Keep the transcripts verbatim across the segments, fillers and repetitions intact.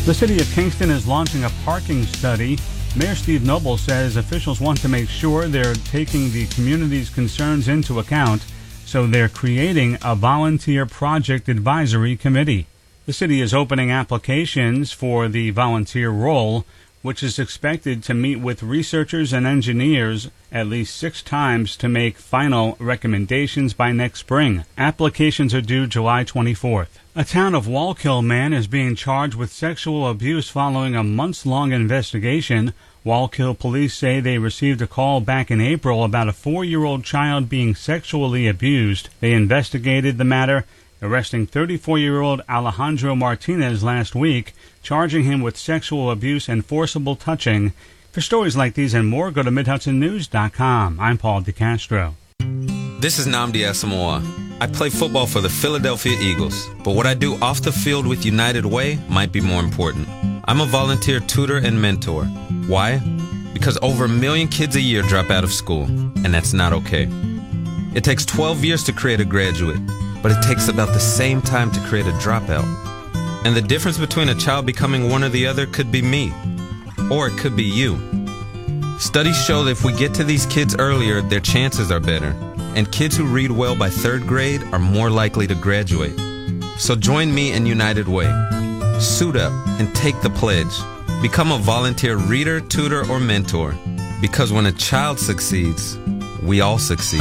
The city of Kingston is launching a parking study. Mayor Steve Noble says officials want to make sure they're taking the community's concerns into account, so they're creating a volunteer project advisory committee. The city is opening applications for the volunteer role, which is expected to meet with researchers and engineers at least six times to make final recommendations by next spring. Applications are due July twenty-fourth. A town of Wallkill man is being charged with sexual abuse following a months-long investigation. Wallkill police say they received a call back in April about a four-year-old child being sexually abused. They investigated the matter, arresting thirty-four-year-old Alejandro Martinez last week, charging him with sexual abuse and forcible touching. For stories like these and more, go to mid hudson news dot com. I'm Paul DeCastro. This is Nnamdi Asamoah. I play football for the Philadelphia Eagles, but what I do off the field with United Way might be more important. I'm a volunteer tutor and mentor. Why? Because over a million kids a year drop out of school, and that's not okay. It takes twelve years to create a graduate, but it takes about the same time to create a dropout. And the difference between a child becoming one or the other could be me, or it could be you. Studies show that if we get to these kids earlier, their chances are better, and kids who read well by third grade are more likely to graduate. So join me in United Way. Suit up and take the pledge. Become a volunteer reader, tutor, or mentor, because when a child succeeds, we all succeed.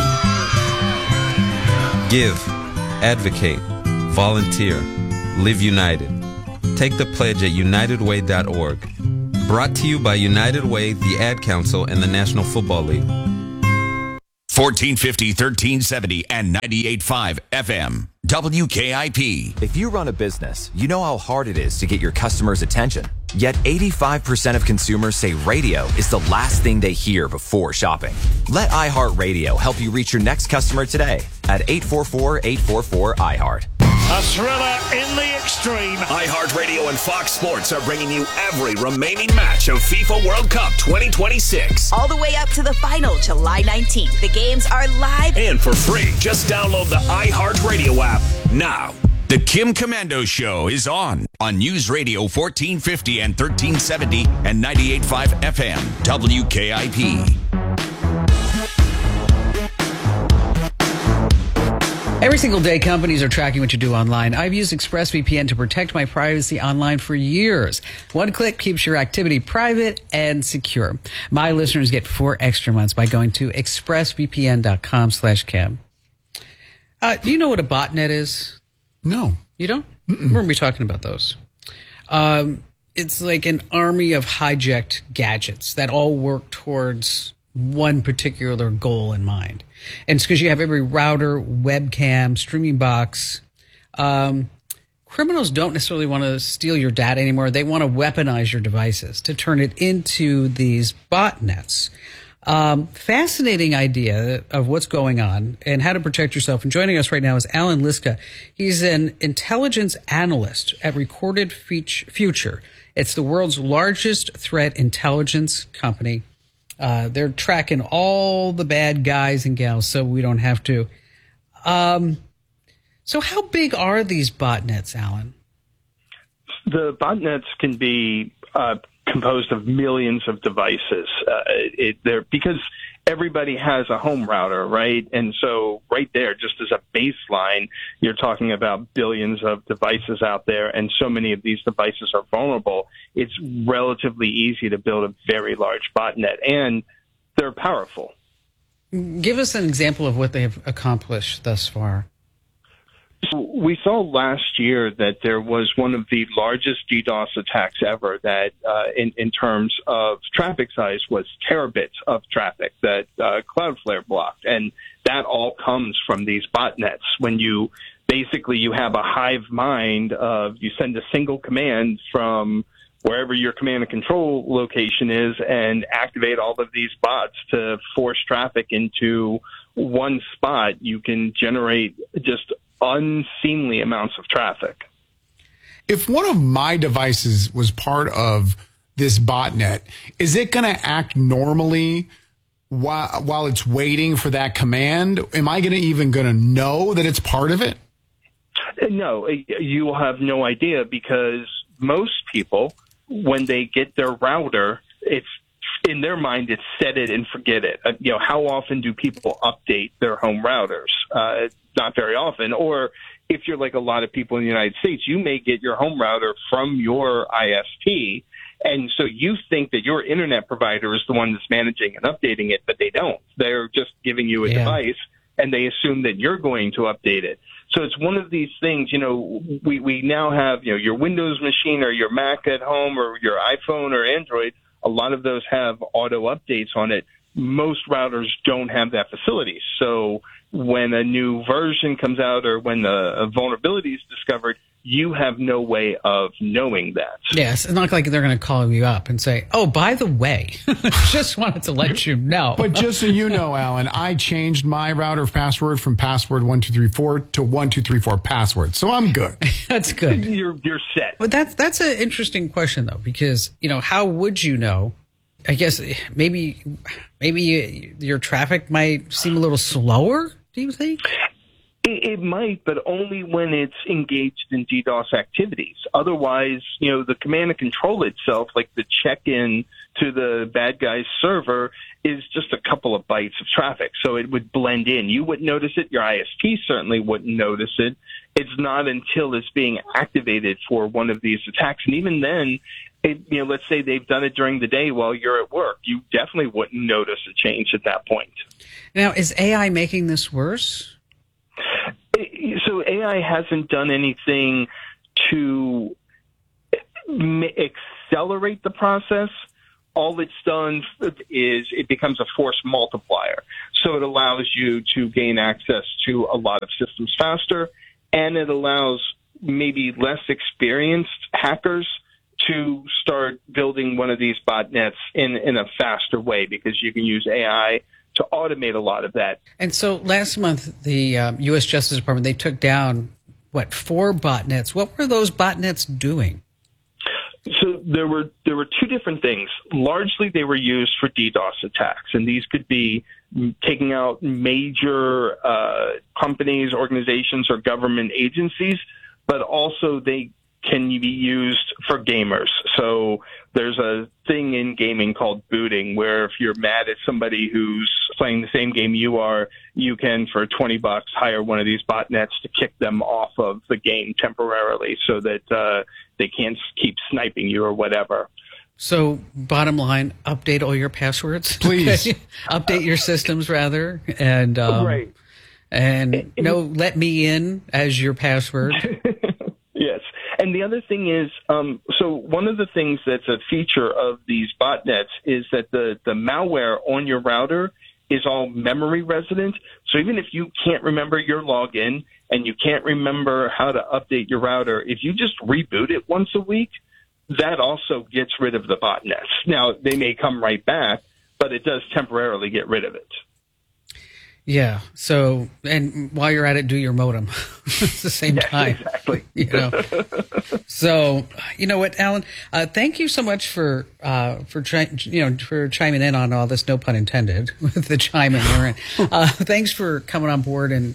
Give, advocate, volunteer, live united. Take the pledge at united way dot org. Brought to you by United Way, the Ad Council, and the National Football League. fourteen fifty, thirteen seventy, and ninety-eight point five F M. W K I P. If you run a business, you know how hard it is to get your customers' attention. Yet eighty-five percent of consumers say radio is the last thing they hear before shopping. Let iHeartRadio help you reach your next customer today at eight four four, eight four four, I heart. A thriller in the extreme. iHeartRadio and Fox Sports are bringing you every remaining match of FIFA World Cup twenty twenty-six. All the way up to the final, July nineteenth. The games are live and for free. Just download the iHeartRadio app now. The Kim Komando Show is on on News Radio fourteen fifty and thirteen seventy and ninety-eight point five F M. W K I P. Every single day, companies are tracking what you do online. I've used ExpressVPN to protect my privacy online for years. One click keeps your activity private and secure. My listeners get four extra months by going to expressvpn.com slash Kim. Uh, do you know what a botnet is? No. You don't? Mm-mm. We're going to be talking about those. Um, it's like an army of hijacked gadgets that all work towards one particular goal in mind. And it's because you have every router, webcam, streaming box. Um, criminals don't necessarily want to steal your data anymore. They want to weaponize your devices to turn it into these botnets. Um, fascinating idea of what's going on and how to protect yourself. And joining us right now is Alan Liska. He's an intelligence analyst at Recorded Future. It's the world's largest threat intelligence company. Uh, they're tracking all the bad guys and gals, so we don't have to. Um, so how big are these botnets, Alan? The botnets can be uh, composed of millions of devices. Uh, it, they're, because everybody has a home router, right? And so right there, just as a baseline, you're talking about billions of devices out there, and so many of these devices are vulnerable. It's relatively easy to build a very large botnet, and they're powerful. Give us an example of what they have accomplished thus far. We saw last year that there was one of the largest DDoS attacks ever that, uh, in, in terms of traffic size, was terabits of traffic that uh, Cloudflare blocked. And that all comes from these botnets. When you basically you have a hive mind of you send a single command from wherever your command and control location is and activate all of these bots to force traffic into one spot, you can generate just unseemly amounts of traffic. If one of my devices was part of this botnet, is it going to act normally while, while it's waiting for that command? Am I going to even going to know that it's part of it? No, you will have no idea because most people, when they get their router, it's in their mind, it's set it and forget it. Uh, you know, how often do people update their home routers? Uh, not very often. Or if you're like a lot of people in the United States, you may get your home router from your I S P. And so you think that your internet provider is the one that's managing and updating it, but they don't. They're just giving you a yeah. device, and they assume that you're going to update it. So it's one of these things, you know, we, we now have, you know, your Windows machine or your Mac at home or your iPhone or Android. A lot of those have auto updates on it. Most routers don't have that facility. So when a new version comes out or when a vulnerability is discovered, you have no way of knowing that. Yes, it's not like they're going to call you up and say, oh, by the way, just wanted to let you know. But just so you know, Alan, I changed my router password from password one two three four to one two three four password. So I'm good. That's good. You're, you're set. But that's, that's an interesting question, though, because, you know, how would you know? I guess maybe maybe your traffic might seem a little slower, do you think? It might, but only when it's engaged in DDoS activities. Otherwise, you know, the command and control itself, like the check-in to the bad guy's server, is just a couple of bytes of traffic. So it would blend in. You wouldn't notice it. Your I S P certainly wouldn't notice it. It's not until it's being activated for one of these attacks. And even then, it, you know, let's say they've done it during the day while you're at work. You definitely wouldn't notice a change at that point. Now, is A I making this worse? So A I hasn't done anything to accelerate the process. All it's done is it becomes a force multiplier. So it allows you to gain access to a lot of systems faster, and it allows maybe less experienced hackers to start building one of these botnets in, in a faster way, because you can use A I to automate a lot of that. And so last month, the um, U S Justice Department, they took down, what, four botnets. What were those botnets doing? So there were there were two different things. Largely, they were used for DDoS attacks, and these could be taking out major uh, companies, organizations, or government agencies, but also they can be used for gamers. So there's a thing in gaming called booting, where if you're mad at somebody who's playing the same game you are, you can, for twenty bucks, hire one of these botnets to kick them off of the game temporarily so that uh, they can't keep sniping you or whatever. So bottom line, update all your passwords. Please. Update your systems, rather. And, um, right. And no, let me in as your password. Yes. And the other thing is, um, so one of the things that's a feature of these botnets is that the, the malware on your router is all memory resident. So even if you can't remember your login and you can't remember how to update your router, if you just reboot it once a week, that also gets rid of the botnets. Now, they may come right back, but it does temporarily get rid of it. Yeah. So, and while you're at it, do your modem at the same Yeah, time. exactly. You know. So, you know what, Alan? Uh, thank you so much for uh, for chi- you know for chiming in on all this. No pun intended with the chiming there. Uh, thanks for coming on board. And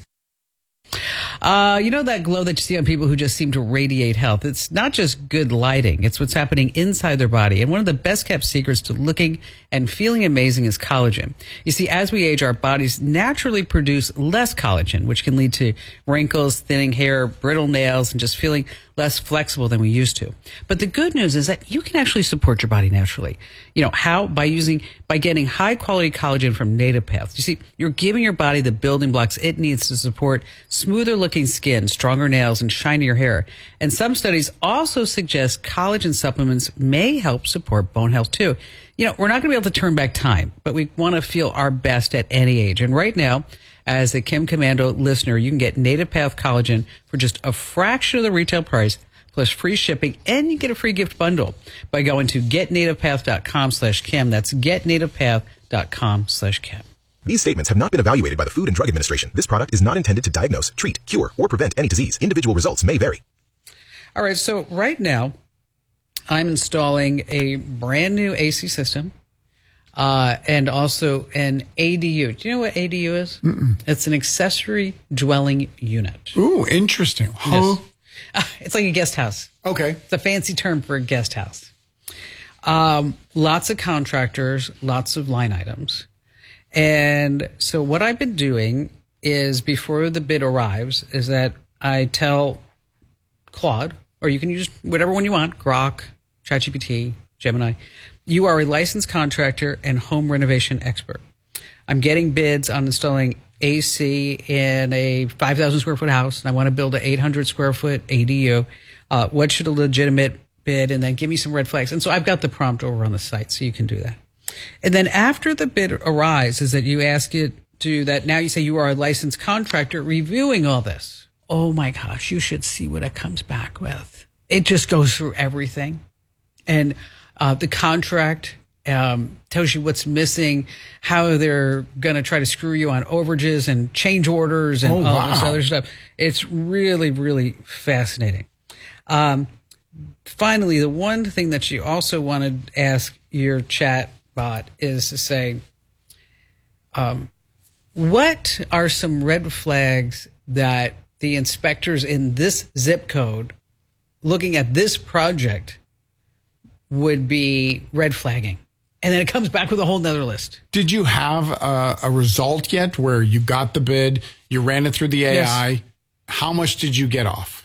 uh, you know that glow that you see on people who just seem to radiate health? It's not just good lighting. It's what's happening inside their body. And one of the best kept secrets to looking and feeling amazing is collagen. You see, as we age, our bodies naturally produce less collagen, which can lead to wrinkles, thinning hair, brittle nails, and just feeling less flexible than we used to. But the good news is that you can actually support your body naturally. You know, how? By using, by getting high quality collagen from Native Path. You see, you're giving your body the building blocks it needs to support smoother looking skin, stronger nails, and shinier hair. And some studies also suggest collagen supplements may help support bone health too. You know, we're not going to be able to turn back time, but we want to feel our best at any age. And right now, as a Kim Komando listener, you can get Native Path Collagen for just a fraction of the retail price, plus free shipping, and you get a free gift bundle by going to getnativepath.com slash Kim. That's getnativepath.com slash Kim. These statements have not been evaluated by the Food and Drug Administration. This product is not intended to diagnose, treat, cure, or prevent any disease. Individual results may vary. All right, so right now, I'm installing a brand new A C system. Uh, and also an A D U. Do you know what A D U is? Mm-mm. It's an accessory dwelling unit. Ooh, interesting. Huh? Yes. Uh, it's like a guest house. Okay. It's a fancy term for a guest house. Um, lots of contractors, lots of line items. And so what I've been doing is before the bid arrives is that I tell Claude, or you can use whatever one you want, Grok, ChatGPT, Gemini, you are a licensed contractor and home renovation expert. I'm getting bids on installing A C in a five thousand square foot house, and I want to build an eight hundred square foot A D U. Uh, what should a legitimate bid? And then give me some red flags. And so I've got the prompt over on the site, so you can do that. And then after the bid arrives is that you ask it to that. Now you say you are a licensed contractor reviewing all this. Oh my gosh, you should see what it comes back with. It just goes through everything. And uh, the contract um, tells you what's missing, how they're going to try to screw you on overages and change orders and oh, all wow. this other stuff. It's really, really fascinating. Um, finally, the one thing that you also want to ask your chat bot is to say, um, what are some red flags that the inspectors in this zip code looking at this project would be red flagging? And then it comes back with a whole nother list. Did you have a, a result yet where you got the bid, you ran it through the A I? Yes. How much did you get off?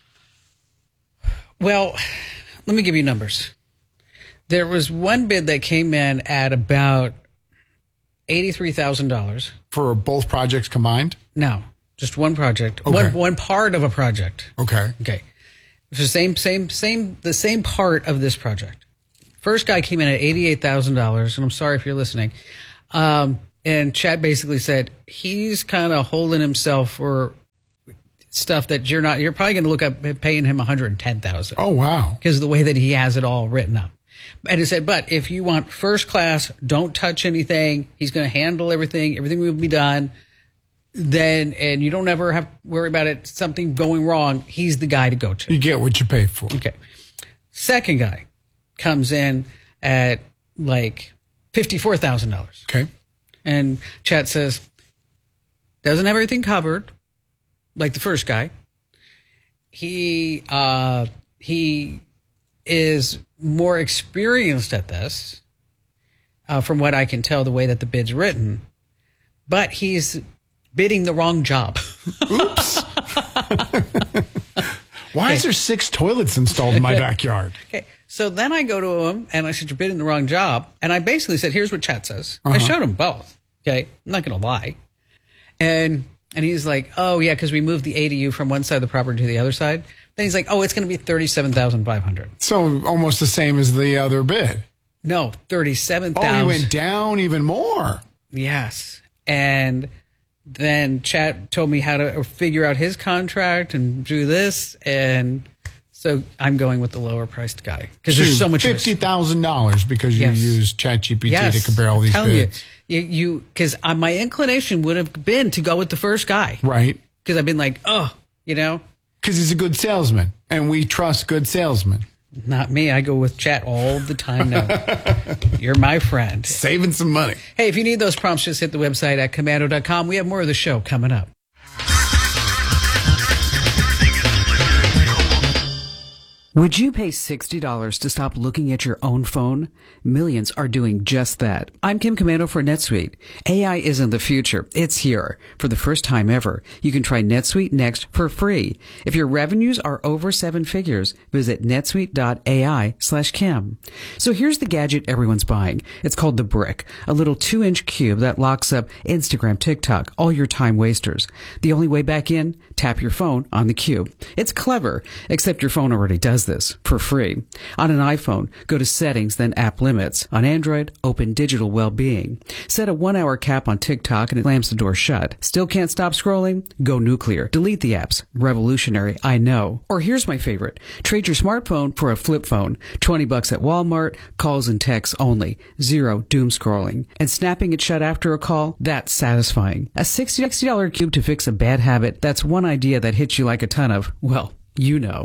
Well, let me give you numbers. There was one bid that came in at about eighty-three thousand dollars. For both projects combined? No, just one project. Okay. One, one part of a project. Okay. Okay. It's the same, same, same, the same part of this project. First guy came in at eighty-eight thousand dollars, and I'm sorry if you're listening. Um, and Chad basically said he's kind of holding himself for stuff that you're not, you're probably going to look up paying him one hundred ten thousand dollars. Oh, wow. Because of the way that he has it all written up. And he said, but if you want first class, don't touch anything. He's going to handle everything. Everything will be done. Then, and you don't ever have to worry about it, something going wrong. He's the guy to go to. You get what you pay for. Okay. Second guy comes in at like fifty-four thousand dollars. Okay. And Chat says, doesn't have everything covered, like the first guy. He, uh, he is more experienced at this, uh, from what I can tell, the way that the bid's written, but he's bidding the wrong job. Oops. Why okay. is there six toilets installed in my backyard? Okay. So then I go to him and I said, you're bidding the wrong job. And I basically said, here's what Chat says. Uh-huh. I showed him both. Okay. I'm not going to lie. And, and he's like, oh yeah, because we moved the A D U from one side of the property to the other side. Then he's like, oh, it's going to be thirty-seven thousand five hundred dollars. So almost the same as the other bid. No, thirty-seven thousand dollars. Oh, he went down even more. Yes. And then Chat told me how to figure out his contract and do this. And so I'm going with the lower priced guy. Because there's so much. fifty thousand dollars because you yes. used ChatGPT yes. to compare all these I'm bids. You, because my inclination would have been to go with the first guy. Right. Because I've been like, oh, you know. Because he's a good salesman, and we trust good salesmen. Not me. I go with Chat all the time now. You're my friend. Saving some money. Hey, if you need those prompts, just hit the website at komando dot com. We have more of the show coming up. Would you pay sixty dollars to stop looking at your own phone? Millions are doing just that. I'm Kim Komando for NetSuite. A I isn't the future. It's here. For the first time ever, you can try NetSuite Next for free. If your revenues are over seven figures, visit netsuite dot A I slash Kim. So here's the gadget everyone's buying. It's called the Brick, a little two-inch cube that locks up Instagram, TikTok, all your time wasters. The only way back in? Tap your phone on the cube. It's clever, except your phone already does this for free. On an iPhone, go to Settings, then App Limits. On Android, open Digital Wellbeing. Set a one-hour cap on TikTok and it slams the door shut. Still can't stop scrolling? Go nuclear. Delete the apps. Revolutionary, I know. Or here's my favorite. Trade your smartphone for a flip phone. twenty bucks at Walmart. Calls and texts only. Zero doom scrolling. And snapping it shut after a call? That's satisfying. A sixty dollars cube to fix a bad habit. That's one idea that hits you like a ton of, well, you know.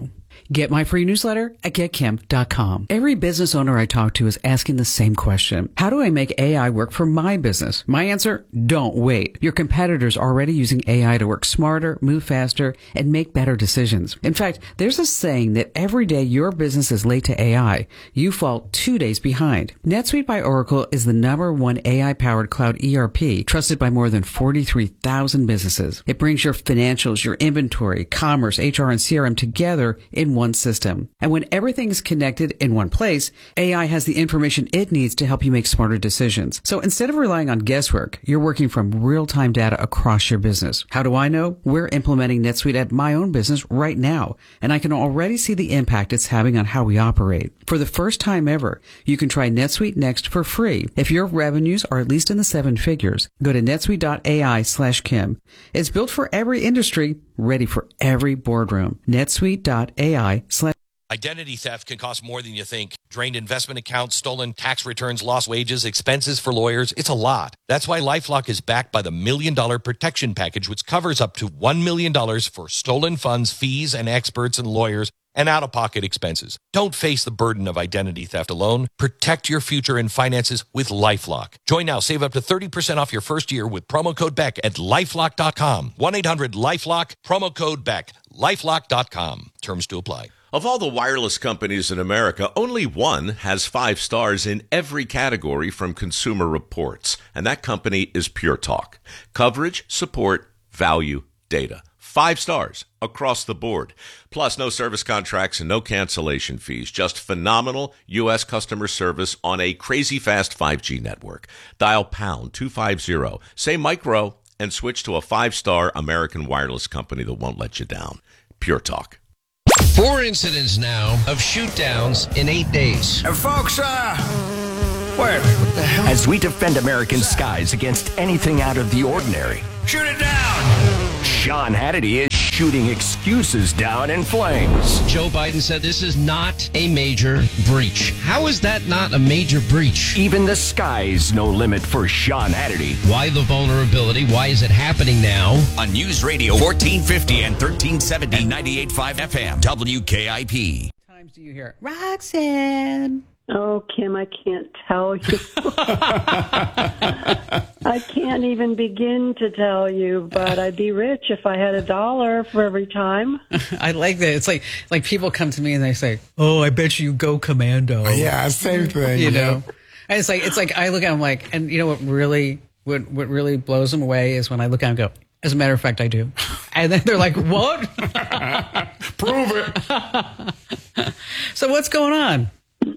Get my free newsletter at get kim dot com. Every business owner I talk to is asking the same question. How do I make A I work for my business? My answer, don't wait. Your competitors are already using A I to work smarter, move faster, and make better decisions. In fact, there's a saying that every day your business is late to A I, you fall two days behind. NetSuite by Oracle is the number one A I-powered cloud E R P, trusted by more than forty-three thousand businesses. It brings your financials, your inventory, commerce, H R, and C R M together in one system. And when everything is connected in one place, A I has the information it needs to help you make smarter decisions. So instead of relying on guesswork, you're working from real-time data across your business. How do I know? We're implementing NetSuite at my own business right now, and I can already see the impact it's having on how we operate. For the first time ever, you can try NetSuite Next for free. If your revenues are at least in the seven figures, go to netsuite.ai slash Kim. It's built for every industry, ready for every boardroom. netsuite.ai slash Identity theft can cost more than you think. Drained investment accounts, stolen tax returns, lost wages, expenses for lawyers. It's a lot. That's why LifeLock is backed by the Million Dollar Protection Package, which covers up to one million dollars for stolen funds, fees, and experts and lawyers, and out-of-pocket expenses. Don't face the burden of identity theft alone. Protect your future and finances with LifeLock. Join now. Save up to thirty percent off your first year with promo code Beck at lifelock dot com. one eight hundred lifelock, promo code Beck, lifelock dot com. Terms to apply. Of all the wireless companies in America, only one has five stars in every category from Consumer Reports, and that company is Pure Talk. Coverage, support, value, data. Five stars across the board. Plus, no service contracts and no cancellation fees. Just phenomenal U S customer service on a crazy fast five G network. Dial pound two fifty, say micro, and switch to a five-star American wireless company that won't let you down. Pure Talk. Four incidents now of shoot-downs in eight days. Uh, folks, uh, wait, what the hell? As we defend American skies against anything out of the ordinary. Shoot it down! Sean Hannity is shooting excuses down in flames. Joe Biden said this is not a major breach. How is that not a major breach? Even the sky's no limit for Sean Hannity. Why the vulnerability? Why is it happening now? On News Radio fourteen fifty and thirteen seventy and ninety-eight point five F M, W K I P. Times do you hear Roxanne? Oh, Kim, I can't tell you. I can't even begin to tell you, but I'd be rich if I had a dollar for every time. I like that. It's like like people come to me and they say, "Oh, I bet you go Commando." Yeah, same thing. You yeah. know, and it's like it's like I look at them like, and you know what really what what really blows them away is when I look at them and go, "As a matter of fact, I do," and then they're like, "What? Prove it." So what's going on?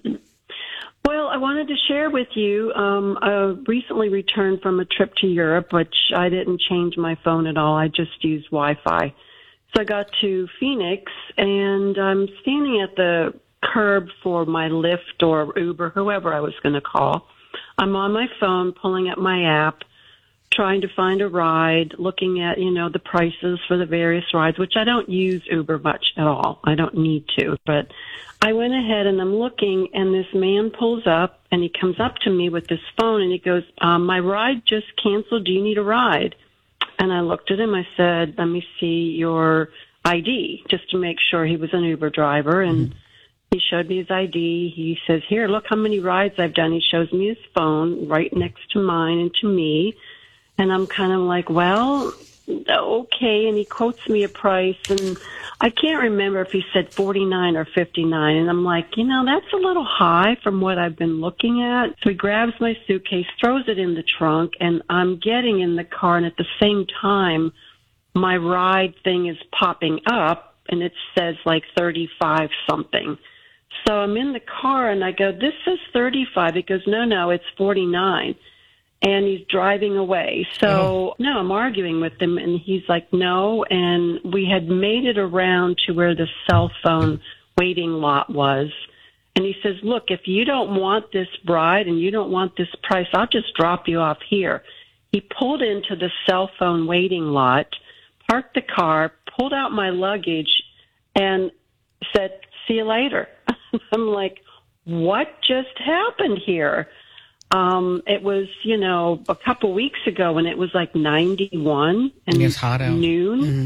Well, I wanted to share with you, um, I recently returned from a trip to Europe, which I didn't change my phone at all. I just used Wi-Fi. So I got to Phoenix, and I'm standing at the curb for my Lyft or Uber, whoever I was going to call. I'm on my phone, pulling up my app, trying to find a ride, looking at, you know, the prices for the various rides, which I don't use Uber much at all. I don't need to, but I went ahead and I'm looking, and this man pulls up and he comes up to me with this phone and he goes, um, my ride just canceled. Do you need a ride? And I looked at him. I said, let me see your I D just to make sure he was an Uber driver. And mm-hmm. he showed me his I D. He says, here, look how many rides I've done. He shows me his phone right next to mine and to me. And I'm kind of like, well, okay. And he quotes me a price, and I can't remember if he said forty-nine or fifty-nine. And I'm like, you know, that's a little high from what I've been looking at. So he grabs my suitcase, throws it in the trunk, and I'm getting in the car. And at the same time, my ride thing is popping up, and it says like thirty-five something. So I'm in the car, and I go, this says thirty-five. He goes, no, no, it's forty-nine. And he's driving away. So, oh. no, I'm arguing with him, and he's like, no. And we had made it around to where the cell phone waiting lot was. And he says, look, if you don't want this ride and you don't want this price, I'll just drop you off here. He pulled into the cell phone waiting lot, parked the car, pulled out my luggage, and said, see you later. I'm like, what just happened here? Um, it was, you know, a couple weeks ago when it was like ninety-one and it's hot out. noon. Mm-hmm.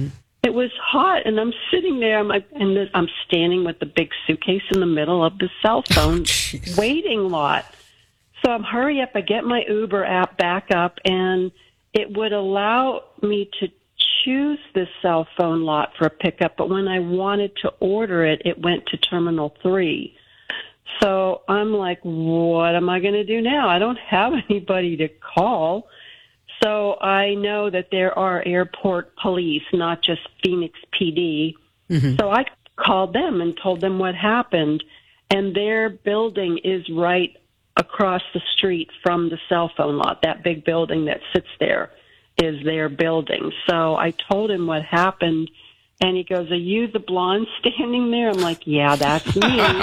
it was hot, and I'm sitting there, I'm like, and this, I'm standing with the big suitcase in the middle of the cell phone oh, waiting lot. So I'm hurry up, I get my Uber app back up, and it would allow me to choose this cell phone lot for a pickup, but when I wanted to order it, it went to Terminal three. So I'm like, what am I going to do now? I don't have anybody to call. So I know that there are airport police, not just Phoenix P D. Mm-hmm. So I called them and told them what happened. And their building is right across the street from the cell phone lot. That big building that sits there is their building. So I told him what happened. And he goes, are you the blonde standing there? I'm like, yeah, that's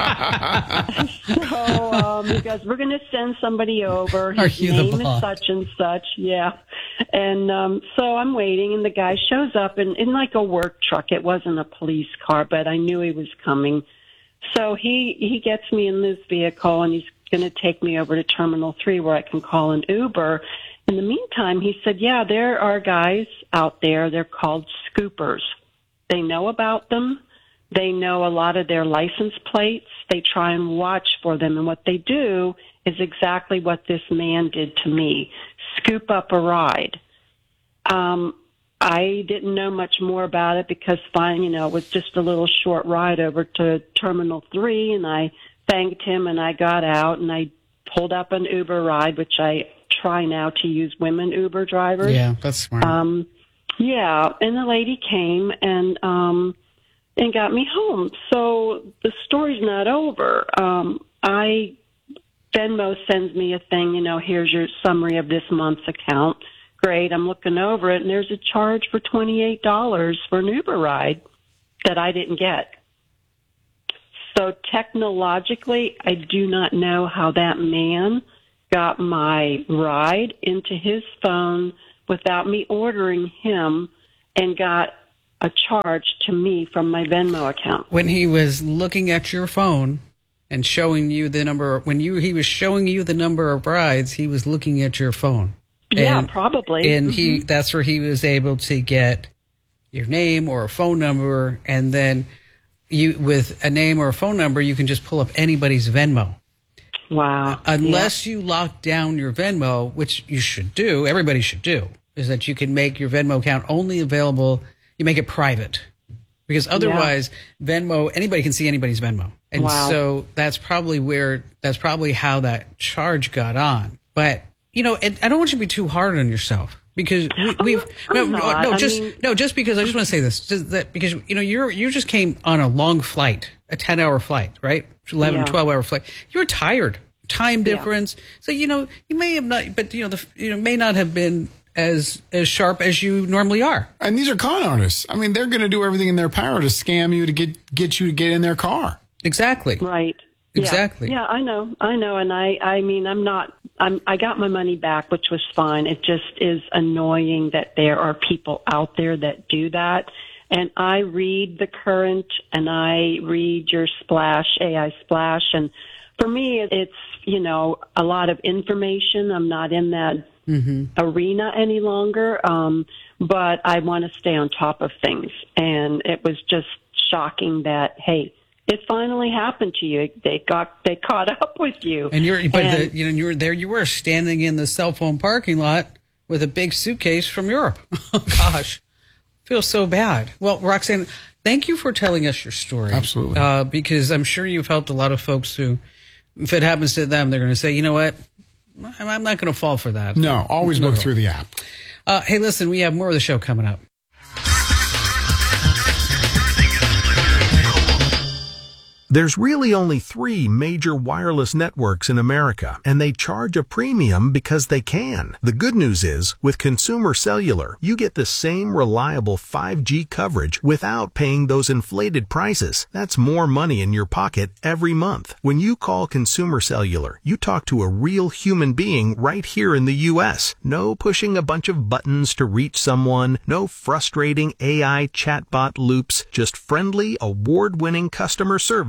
me. so um, he goes, we're going to send somebody over. His are you name the blonde? is such and such. Yeah. And um, so I'm waiting, and the guy shows up in, in like a work truck. It wasn't a police car, but I knew he was coming. So he, he gets me in this vehicle, and he's going to take me over to Terminal three where I can call an Uber. In the meantime, he said, yeah, there are guys out there. They're called scoopers. They know about them. They know a lot of their license plates. They try and watch for them. And what they do is exactly what this man did to me, scoop up a ride. Um, I didn't know much more about it because, fine, you know, it was just a little short ride over to Terminal three, and I thanked him, and I got out, and I pulled up an Uber ride, which I try now to use women Uber drivers. Yeah, that's smart. Um, Yeah, and the lady came and um, and got me home. So the story's not over. Um, I Venmo sends me a thing, you know, here's your summary of this month's account. Great, I'm looking over it, and there's a charge for twenty-eight dollars for an Uber ride that I didn't get. So technologically, I do not know how that man got my ride into his phone without me ordering him, and got a charge to me from my Venmo account. When he was looking at your phone and showing you the number, when you he was showing you the number of rides, he was looking at your phone. Yeah, and, probably. And mm-hmm. he that's where he was able to get your name or a phone number, and then you with a name or a phone number, you can just pull up anybody's Venmo. Wow. Unless yeah. you lock down your Venmo, which you should do, everybody should do, is that you can make your Venmo account only available, you make it private. Because otherwise, yeah. Venmo, anybody can see anybody's Venmo. And wow. so that's probably where, that's probably how that charge got on. But, you know, and I don't want you to be too hard on yourself. Because we, we've no, no, no, just mean, no, just because I just want to say this, just that because you know you're you just came on a long flight, a ten hour flight, right? eleven, yeah. twelve hour flight. You're tired, time difference. Yeah. So you know you may have not, but you know the you know may not have been as as sharp as you normally are. And these are con artists. I mean, they're going to do everything in their power to scam you to get get you to get in their car. Exactly. Right. Exactly. Yeah, yeah, I know. I know. And I, I mean, I'm not, I'm, I got my money back, which was fine. It just is annoying that there are people out there that do that. And I read the Current and I read your Splash, A I Splash. And for me, it's, you know, a lot of information. I'm not in that mm-hmm. arena any longer. Um, but I want to stay on top of things. And it was just shocking that, hey, it finally happened to you. They got they caught up with you. And you're but and, the, you know you were there. You were standing in the cell phone parking lot with a big suitcase from Europe. Oh gosh, feels so bad. Well, Roxanne, thank you for telling us your story. Absolutely, uh, because I'm sure you've helped a lot of folks who, if it happens to them, they're going to say, you know what, I'm not going to fall for that. No, always no. look through the app. Uh, hey, listen, we have more of the show coming up. There's really only three major wireless networks in America, and they charge a premium because they can. The good news is, with Consumer Cellular, you get the same reliable five G coverage without paying those inflated prices. That's more money in your pocket every month. When you call Consumer Cellular, you talk to a real human being right here in the U S. No pushing a bunch of buttons to reach someone, no frustrating A I chatbot loops, just friendly, award-winning customer service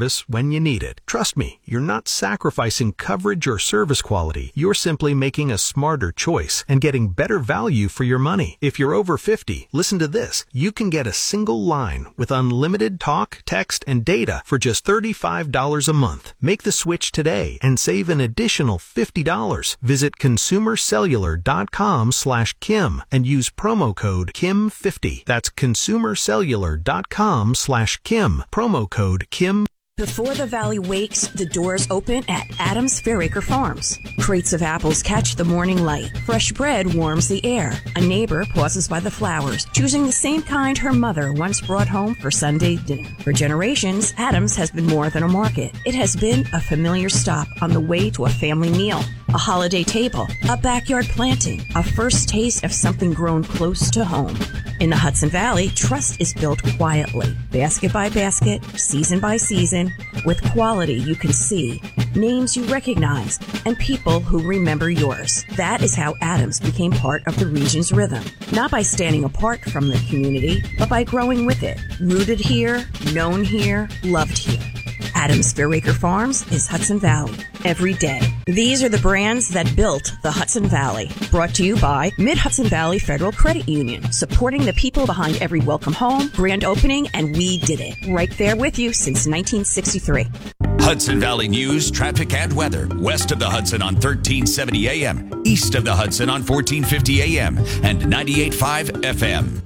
service when you need it. Trust me, you're not sacrificing coverage or service quality. You're simply making a smarter choice and getting better value for your money. If you're over fifty, listen to this. You can get a single line with unlimited talk, text, and data for just thirty-five dollars a month. Make the switch today and save an additional fifty dollars. Visit consumercellular.com slash Kim and use promo code Kim fifty. That's consumercellular.com slash Kim. Promo code Kim. Before the valley wakes, the doors open at Adams Fairacre Farms. Crates of apples catch the morning light. Fresh bread warms the air. A neighbor pauses by the flowers, choosing the same kind her mother once brought home for Sunday dinner. For generations, Adams has been more than a market. It has been a familiar stop on the way to a family meal, a holiday table, a backyard planting, a first taste of something grown close to home. In the Hudson Valley, trust is built quietly, basket by basket, season by season, with quality you can see, names you recognize, and people who remember yours. That is how Adams became part of the region's rhythm. Not by standing apart from the community, but by growing with it. Rooted here, known here, loved here. Adams Fairacre Farms is Hudson Valley every day. These are the brands that built the Hudson Valley. Brought to you by Mid-Hudson Valley Federal Credit Union, supporting the people behind every welcome home, grand opening, and we did it. Right there with you since nineteen sixty-three. Hudson Valley News, traffic and weather. West of the Hudson on thirteen seventy A M. East of the Hudson on fourteen fifty A M and ninety-eight point five F M.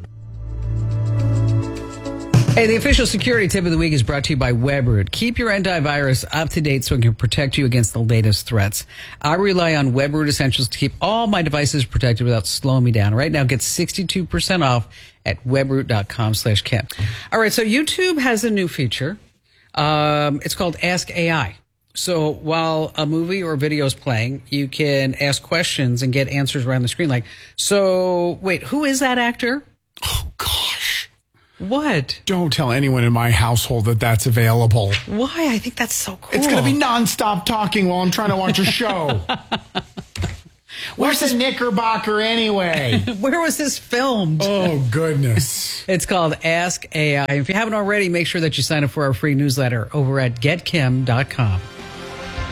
Hey, the official security tip of the week is brought to you by WebRoot. Keep your antivirus up to date so it can protect you against the latest threats. I rely on WebRoot Essentials to keep all my devices protected without slowing me down. Right now, get sixty-two percent off at webroot.com slash Kim. All right, so YouTube has a new feature. Um, it's called Ask A I. So while a movie or a video is playing, you can ask questions and get answers right on the screen. Like, so wait, who is that actor? Oh, gosh. What? Don't tell anyone in my household that that's available. Why? I think that's so cool. It's going to be nonstop talking while I'm trying to watch a show. Where's the Knickerbocker anyway? Where was this filmed? Oh, goodness. It's called Ask A I. If you haven't already, make sure that you sign up for our free newsletter over at get kim dot com.